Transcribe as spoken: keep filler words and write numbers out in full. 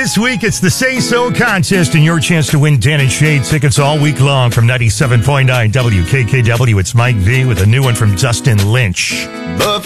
This week, it's the Say So contest and your chance to win Dan and Shay tickets all week long from ninety-seven point nine W K K W. It's Mike V with a new one from Dustin Lynch. Buffy